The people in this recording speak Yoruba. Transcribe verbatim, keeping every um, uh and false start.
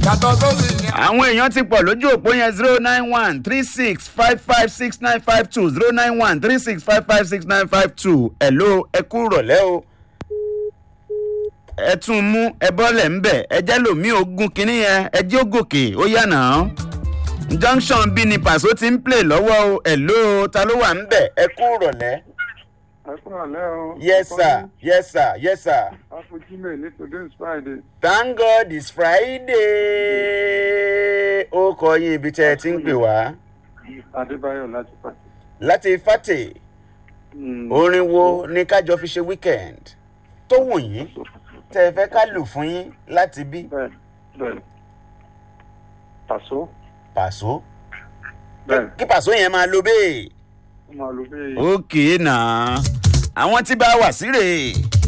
yàtọ̀ sósì yẹn. àwọn èèyàn ti pọ̀ lójú òpó yẹn zero nine one three six five five six nine five two zero nine one three six five five six nine five two hello ẹ kú rọ̀lẹ́ o ẹ tún mú ẹ bọ́lẹ̀ ń bẹ̀ ẹ jẹ́ lòmí ogun kínní yẹn ẹ jẹ́ ògòkè ó yànnà junction bí ni pàṣọ ti ń play lọ́wọ́ o hello ta ló wà ń bẹ̀ ẹ kú rọ̀lẹ́. ẹ kúrò lẹ́ o. yes sir yes sir yes sir. afojúmọ̀ ní today is Friday. thank God it's Friday. ó kọ yín ibi tẹ́ ẹ ti ń pè wá. Adébáyọ̀ láti Fàtè. láti Fàtè. orin wo ni kájọ fi ṣe weekend tó wù yín tẹ́ ẹ fẹ́ ká lù fún yín láti bí. bẹ́ẹ̀ bẹ́ẹ̀ Pàṣọ. Pàṣọ. bẹ́ẹ̀ kí Pàṣọ yẹn máa lo bẹ́ẹ̀. ó máa lo bẹ́ẹ̀. ókè náà àwọn tí bá wà sí rèé.